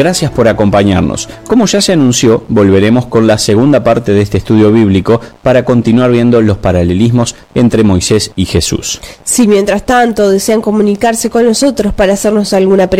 Gracias por acompañarnos. Como ya se anunció, volveremos con la segunda parte de este estudio bíblico para continuar viendo los paralelismos entre Moisés y Jesús. Si mientras tanto desean comunicarse con nosotros para hacernos alguna pregunta